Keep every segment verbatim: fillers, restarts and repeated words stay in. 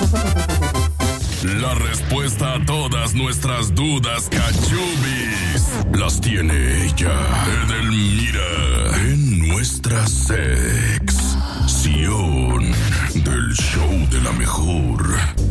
La respuesta a todas nuestras dudas cachubis las tiene ella, Edelmira, en nuestra sección del show de la mejor.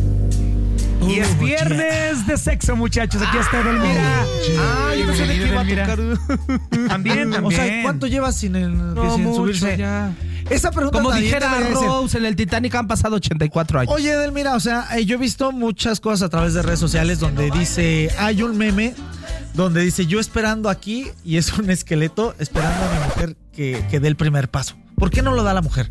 Y es viernes de sexo, muchachos. Aquí está Edelmira. Ah, yo no sé de qué iba a tocar. También, también. O sea, ¿cuánto llevas sin, el, No, sin mucho subirse? ya. Esa pregunta Como también dijera debería ser. Rose, en el Titanic han pasado ochenta y cuatro años. Oye, Edelmira, o sea, eh, yo he visto muchas cosas a través de redes sociales donde dice, hay un meme donde dice, yo esperando aquí, y es un esqueleto esperando a mi mujer que, que dé el primer paso. ¿Por qué no lo da la mujer?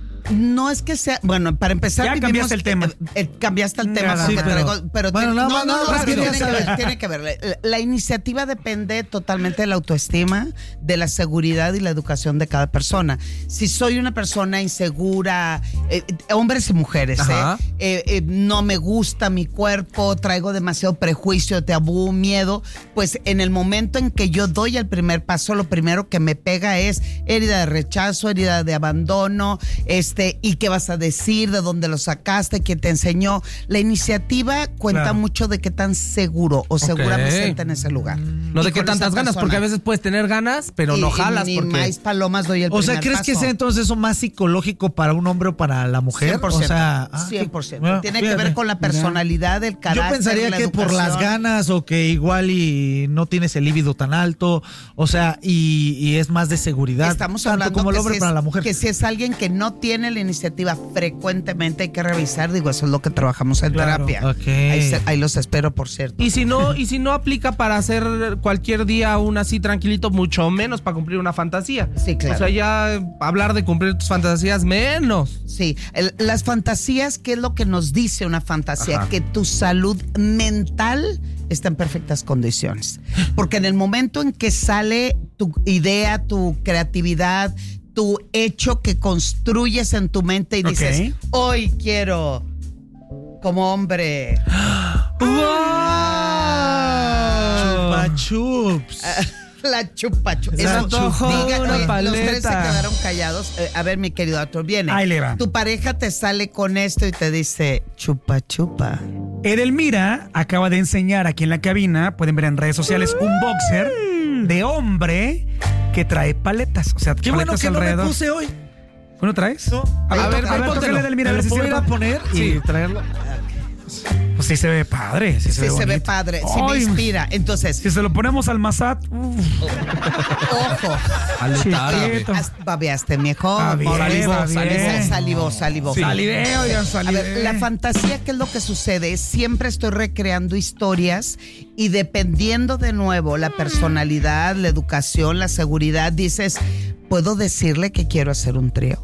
No es que sea, bueno, para empezar, Ya vivimos, cambiaste el tema. eh, eh, cambiaste el tema, Nada, porque sí, pero- traigo- pero bueno, tiene- nada no, más- no, nada no, más pero quería tiene que saber. ver, tiene que ver. La, la iniciativa depende totalmente de la autoestima, de la seguridad y la educación de cada persona. Si soy una persona insegura, eh, hombres y mujeres, Ajá. eh, eh, eh, no me gusta mi cuerpo, traigo demasiado prejuicio, tabú, miedo, pues en el momento en que yo doy el primer paso, lo primero que me pega es herida de rechazo, herida de abandono, este, y qué vas a decir, de dónde lo sacaste, quién te enseñó. La iniciativa cuenta Claro. mucho de qué tan seguro o segura me siento en ese lugar. No Y de qué con esa tantas ganas, persona. porque a veces puedes tener ganas, pero Y- no y jalas. ni porque... más palomas doy el O sea, primer ¿crees que paso. sea entonces eso más psicológico para un hombre o para la mujer? cien por ciento. O sea, ah, cien por ciento. bueno, Tiene que fíjate. ver con la personalidad, el carácter, Yo pensaría la que por las educación. ganas o que igual y no tienes el líbido tan alto, o sea, y, y es más de seguridad. Estamos tanto hablando como el que hombre si es, para la mujer. que si es alguien que no tiene la iniciativa frecuentemente hay que revisar, digo, eso es lo que trabajamos en Claro. terapia. Ok. Ahí, se- ahí los espero, por cierto. Y si no, y si no aplica para hacer cualquier día un así tranquilito, mucho menos para cumplir una fantasía. Sí, claro. O sea, ya hablar de cumplir tus fantasías, menos. Sí, el- las fantasías, ¿qué es lo que nos dice una fantasía? Ajá. Que tu salud mental está en perfectas condiciones. Porque en el momento en que sale tu idea, tu creatividad, tu hecho que construyes en tu mente y Ok. dices, hoy quiero como hombre. Chupa chups. La chupa chupa. Se Eso, antojó diga, una oye, los tres se paleta. quedaron callados. Eh, a ver, mi querido Arturo, viene. Ahí le va. Tu pareja te sale con esto y te dice, chupa chupa. Edelmira acaba de enseñar aquí en la cabina, pueden ver en redes sociales, un boxer de hombre que trae paletas. O sea, Qué bueno paletas que no me alrededor. puse hoy. ¿Tú no traes? No. A ver, A ver, a ver, póntelo. tócale, Edelmira, a ¿Me ver lo si es puedo ir a cierto. poner y Sí. traerlo? Pues sí se ve padre, sí se Sí, ve se ve bonito. padre, sí me Ay, inspira. Entonces, Si se lo ponemos al Mazat, uf, ojo. chiquito. Haz- Babeaste, viejo. Ah, bien, Salivó, ah, salivó, bien. salivó, salivó. Saliveo, oigan, A saliveo. ver, la fantasía, ¿qué es lo que sucede? Siempre estoy recreando historias y dependiendo de nuevo la personalidad, la educación, la seguridad, dices, ¿puedo decirle que quiero hacer un trío?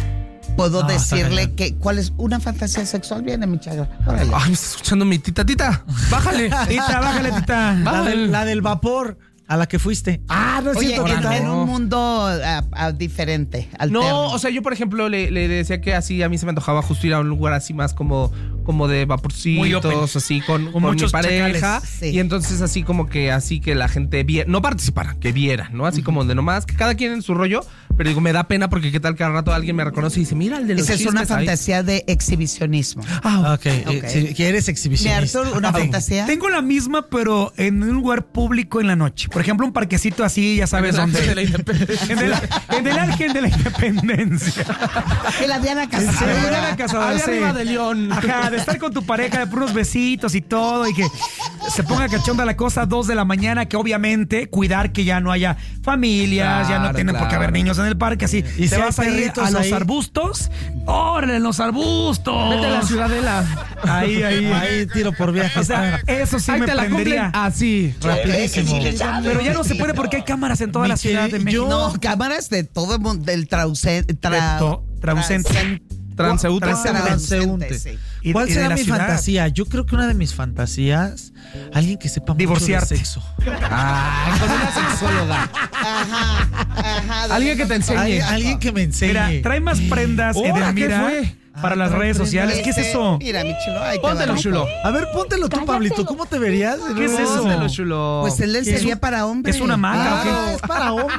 ¿Puedo No, está decirle cañón. que cuál es una fantasía sexual? Viene, mi chagra. Órale. Ay, me está escuchando mi tita, tita. Bájale. Tita, bájale, tita. La Bájale. del, la del vapor a la que fuiste. Ah, no es Oye, cierto. en, ¿qué tal? en un mundo ah, ah, diferente, alterno. No, o sea, yo por ejemplo le, le decía que así a mí se me antojaba justo ir a un lugar así más como, como de Muy open. vaporcitos, así con, Con con mi muchos pareja. chacales. Sí. Y entonces así como que así que la gente viera, no participara, que viera, ¿no? Así como de nomás, que cada quien en su rollo, pero digo, me da pena porque qué tal que al rato alguien me reconoce y dice, mira el de los Esa es una chismes ahí. fantasía de exhibicionismo. Ah, ok. eh, Ok. si quieres Mi exhibicionista. Arthur, ¿una Ah, fantasía? Tengo la misma, pero en un lugar público en la noche. Por ejemplo, un parquecito así, ya sabes En el dónde. Ángel de la Independencia. En el, en el Ángel de la Independencia. Que la Diana Sí, Casada. Diana Casada, Ahí sí. arriba de León. Ajá, de estar con tu pareja, de por unos besitos y todo, y que se ponga cachonda la cosa a dos de la mañana, que obviamente cuidar que ya no haya familias, ya no Claro, tienen por qué claro. haber niños en el parque, así. Y te si vas hay a ir perritos a los ahí. arbustos. ¡Órale, en los arbustos! Vete a la Ciudadela. Ahí, ahí. Ahí tiro por viaje. O sea, eso sí Ahí me te la prendería. cumplen así. rapidísimo. Pero ya no se puede porque hay cámaras en toda Mi la Ciudad de querido- México. No, cámaras de todo el mundo, del trausen, tra, To- Traucente. trausen- Transeúnte. Transeúnte. sí. Y- ¿Cuál y de será la mi ciudad. fantasía? Yo creo que una de mis fantasías, alguien que sepa Divorciarte. mucho de sexo. Ay, con una sexóloga. Ajá, ajá. Alguien que te enseñe. Ay, alguien que me enseñe. Mira, trae más prendas, Ahora, Edelmira, ¿qué fue? para Ah, las trae redes prendas. sociales. ¿Qué es Este, eso? Mira, mi chulo. Ahí te Póntelo, va. chulo. A ver, póntelo tú, Pablito. ¿Cómo te verías? ¿Qué es eso? Póntelo, chulo. Pues es ¿Qué es lencería un- para hombres. ¿Es una maca o qué? Ah, es para hombres.